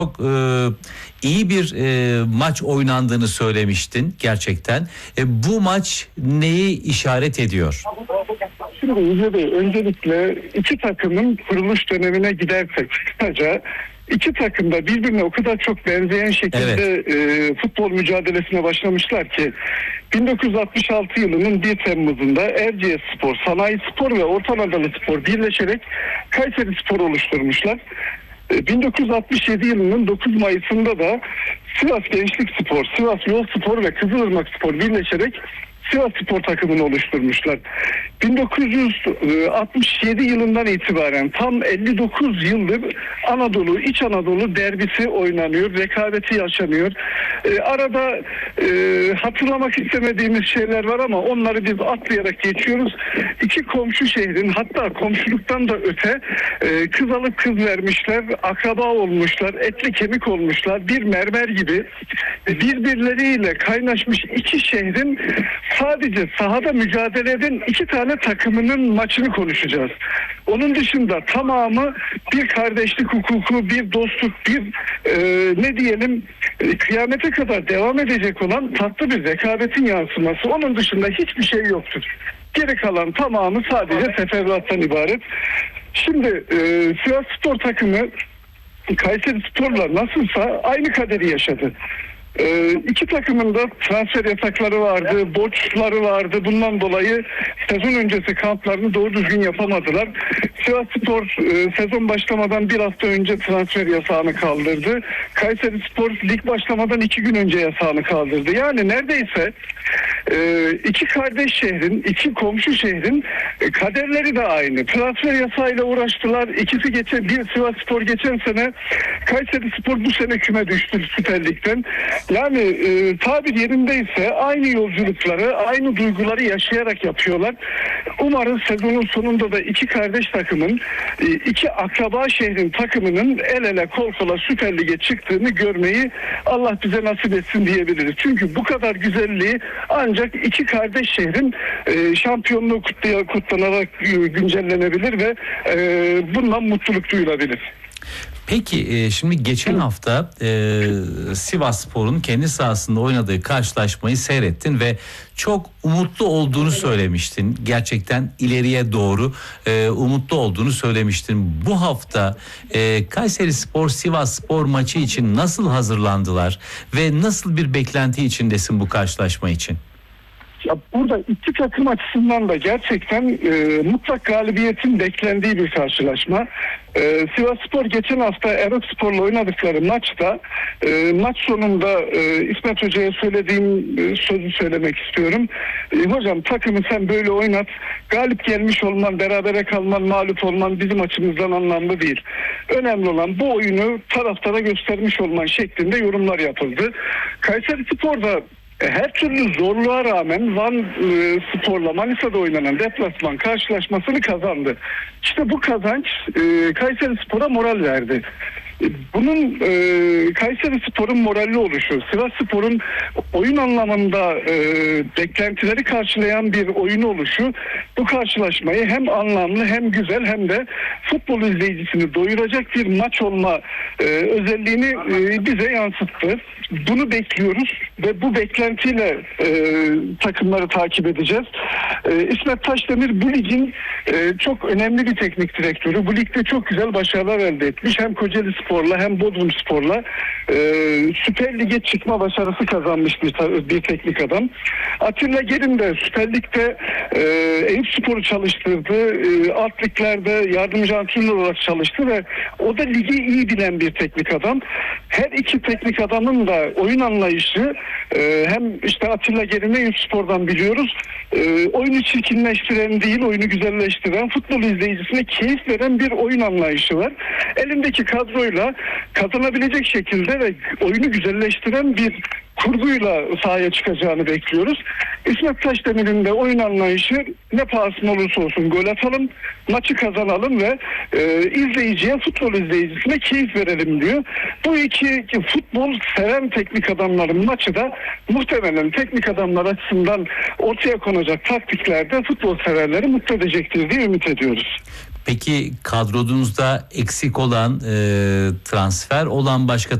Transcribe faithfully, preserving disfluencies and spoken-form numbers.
Çok e, iyi bir e, maç oynandığını söylemiştin gerçekten. E, bu maç neyi işaret ediyor? Şimdi Yüce Bey, öncelikle iki takımın kuruluş dönemine gidersek kısaca iki takım da birbirine o kadar çok benzeyen şekilde Evet. e, futbol mücadelesine başlamışlar ki bin dokuz yüz altmış altı yılının bir Temmuz'unda Erciyesspor, Sanayispor ve Orta Anadolu Spor birleşerek Kayserispor oluşturmuşlar. bin dokuz yüz altmış yedi yılının dokuz Mayıs'ında da Sivas Gençlik Spor, Sivas Yol Spor ve Kızılırmak Spor birleşerek Sivas Spor takımını oluşturmuşlar. bin dokuz yüz altmış yedi yılından itibaren tam elli dokuz yıldır Anadolu, İç Anadolu derbisi oynanıyor, rekabeti yaşanıyor. E, arada e, hatırlamak istemediğimiz şeyler var ama onları biz atlayarak geçiyoruz. İki komşu şehrin, hatta komşuluktan da öte e, kız alıp kız vermişler, akraba olmuşlar, etli kemik olmuşlar, bir mermer gibi birbirleriyle kaynaşmış iki şehrin sadece sahada mücadele eden iki tane takımının maçını konuşacağız. Onun dışında tamamı bir kardeşlik hukuku, bir dostluk, bir e, ne diyelim e, kıyamete kadar devam edecek olan tatlı bir rekabetin yansıması. Onun dışında hiçbir şey yoktur. Geri kalan tamamı sadece teferruattan ibaret. Şimdi e, Sivas Spor takımı Kayserispor'la nasılsa aynı kaderi yaşadı. Ee, iki takımın da transfer yasakları vardı, borçları vardı. Bundan dolayı sezon öncesi kamplarını doğru düzgün yapamadılar. Sivasspor e, sezon başlamadan bir hafta önce transfer yasağını kaldırdı. Kayserispor lig başlamadan iki gün önce yasağını kaldırdı. Yani neredeyse e, iki kardeş şehrin, iki komşu şehrin e, kaderleri de aynı. Transfer yasağıyla uğraştılar. İkisi geçen, bir Sivasspor geçen sene, Kayserispor bu sene küme düştü Süper Lig'den. Yani e, tabir yerindeyse aynı yolculukları, aynı duyguları yaşayarak yapıyorlar. Umarız sezonun sonunda da iki kardeş takımın, e, iki akraba şehrin takımının el ele kol kola Süper Lig'e çıktığını görmeyi Allah bize nasip etsin diyebiliriz. Çünkü bu kadar güzelliği ancak iki kardeş şehrin e, şampiyonluğu kutlaya, kutlanarak e, güncellenebilir ve e, bundan mutluluk duyulabilir. Peki şimdi geçen hafta e, Sivasspor'un kendi sahasında oynadığı karşılaşmayı seyrettin ve çok umutlu olduğunu söylemiştin. Gerçekten ileriye doğru e, umutlu olduğunu söylemiştin. Bu hafta e, Kayserispor Sivasspor maçı için nasıl hazırlandılar ve nasıl bir beklenti içindesin bu karşılaşma için? Ya burada iki takım açısından da gerçekten e, mutlak galibiyetin beklendiği bir karşılaşma. E, Sivasspor geçen hafta Erokspor'la oynadıkları maçta e, maç sonunda e, İsmet Hoca'ya söylediğim e, sözü söylemek istiyorum. E, hocam takımı sen böyle oynat, galip gelmiş olman, berabere kalman, mağlup olman bizim açımızdan anlamlı değil. Önemli olan bu oyunu taraftara göstermiş olman şeklinde yorumlar yapıldı. Kayserispor da her türlü zorluğa rağmen Van e, Spor'la Manisa'da oynanan deplasman karşılaşmasını kazandı. İşte bu kazanç e, Kayserispor'a moral verdi. Bunun e, Kayserispor'un moralli oluşu, Sivasspor'un oyun anlamında e, beklentileri karşılayan bir oyun oluşu bu karşılaşmayı hem anlamlı hem güzel hem de futbol izleyicisini doyuracak bir maç olma e, özelliğini e, bize yansıttı. Bunu bekliyoruz ve bu beklentiyle e, takımları takip edeceğiz. E, İsmet Taşdemir bu ligin e, çok önemli bir teknik direktörü. Bu ligde çok güzel başarılar elde etmiş. Hem Kocaeli Spor'la hem Bodrum Spor'la e, Süper Lig'e çıkma başarısı kazanmış bir, bir teknik adam. Atilla Gelin de Süper Lig'de e, Eyüpspor'u çalıştırdı. E, alt liglerde yardımcı antrenör olarak çalıştı ve o da ligi iyi bilen bir teknik adam. Her iki teknik adamın da oyun anlayışı e, hem işte Atilla Gelin'i Eyüpspor'dan biliyoruz. E, oyunu çirkinleştiren değil, oyunu güzelleştiren, futbol izleyicisine keyif veren bir oyun anlayışı var. Elindeki kadroyla kazanabilecek şekilde ve oyunu güzelleştiren bir kurguyla sahaya çıkacağını bekliyoruz. İsmet Taşdemir'in de oyun anlayışı ne pahasına olursa olsun gol atalım, maçı kazanalım ve e, izleyiciye, futbol izleyicisine keyif verelim diyor. Bu iki, iki futbol seven teknik adamların maçı da muhtemelen teknik adamlar açısından ortaya konacak taktiklerde futbol severleri mutlu edecektir diye ümit ediyoruz. Peki kadronuzda eksik olan, e, transfer olan başka